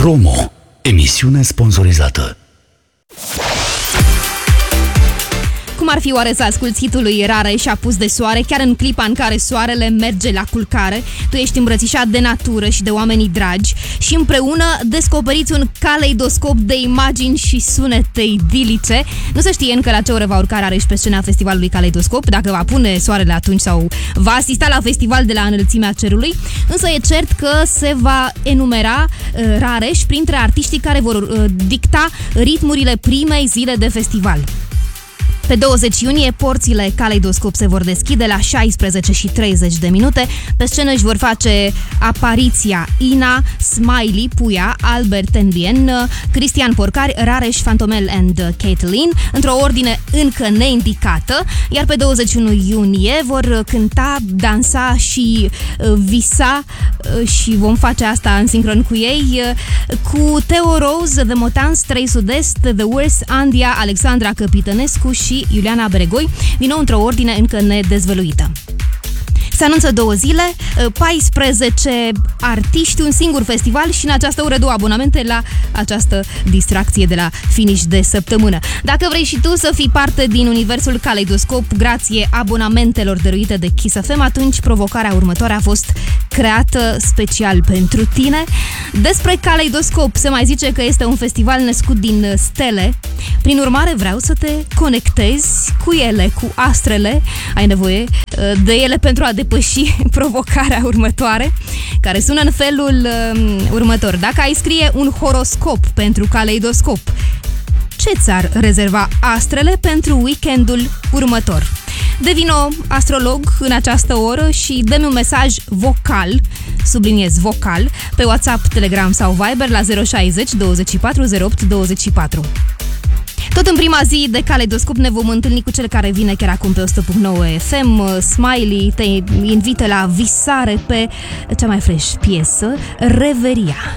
Promo. Emisiune sponsorizată. Cum ar fi oare să asculti hitul lui Rareș Apus de soare, chiar în clipa în care soarele merge la culcare, tu ești îmbrățișat de natură și de oamenii dragi și împreună descoperiți un caleidoscop de imagini și sunete idilice. Nu se știe încă la ce oră va urca Rareș pe scena festivalului Caleidoscop, dacă va pune soarele atunci sau va asista la festival de la înălțimea cerului, însă e cert că se va enumera Rareș printre artiștii care vor dicta ritmurile primei zile de festival. Pe 20 iunie, porțile Caleidoscop se vor deschide la 16:30. Pe scenă își vor face apariția Ina, Smiley, Puia, Albert Tenbien, Cristian Porcari, Rareș, Fantomel and Caitlin, într-o ordine încă neindicată, iar pe 21 iunie vor cânta, dansa și visa și vom face asta în sincron cu ei, cu Theo Rose, The Motans, 3 Sud-Est, The Worst, Andia, Alexandra Căpitănescu și Iuliana Beregoi, din nou într-o ordine încă nedezvăluită. Se anunță 2 zile, 14 artiști, un singur festival și în această oră 2 abonamente la această distracție de la finish de săptămână. Dacă vrei și tu să fii parte din universul Caleidoscop grație abonamentelor dăruite de Kiss FM, atunci provocarea următoare a fost creată special pentru tine. Despre Caleidoscop se mai zice că este un festival născut din stele. Prin urmare, vreau să te conectezi cu ele, cu astrele. Ai nevoie de ele pentru a depăși provocarea următoare, care sună în felul următor. Dacă ai scrie un horoscop pentru Caleidoscop, ce ți-ar rezerva astrele pentru weekendul următor? Devino astrolog în această oră și dă-mi un mesaj vocal, subliniez vocal, pe WhatsApp, Telegram sau Viber la 060 24 08 24. Tot în prima zi de Caleidoscop ne vom întâlni cu cel care vine chiar acum pe 100.9 FM. Smiley te invită la visare pe cea mai fresh piesă, Reveria.